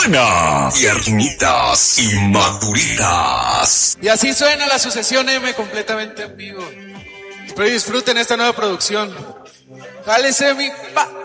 Buenas, tiernitas y maduritas. Y así suena la sucesión M completamente en vivo. Espero disfruten esta nueva producción. Jálese mi pa.